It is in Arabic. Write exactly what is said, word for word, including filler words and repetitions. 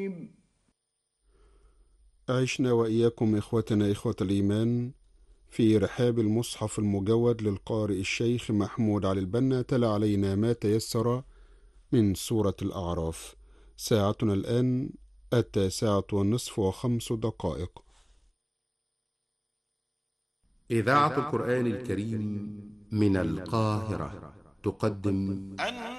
عشنا وإياكم إخوتنا إخوة الإيمان في رحاب المصحف المجود للقارئ الشيخ محمود علي البنا. تلا علينا ما تيسر من سورة الأعراف. ساعتنا الآن التاسعة والنصف وخمس دقائق. إذاعة القرآن الكريم من القاهرة تقدم